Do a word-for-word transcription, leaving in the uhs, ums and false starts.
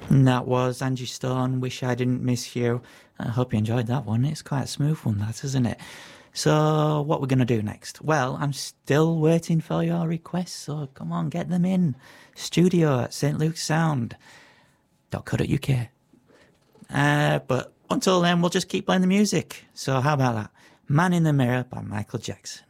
And that was Angie Stone, Wish I Didn't Miss You. I hope you enjoyed that one. It's quite a smooth one, that, isn't it? So what we're going to do next? Well, I'm still waiting for your requests, so come on, get them in. Studio at st luke's sound dot co dot uk. Uh, but until then, we'll just keep playing the music. So how about that? Man in the Mirror by Michael Jackson.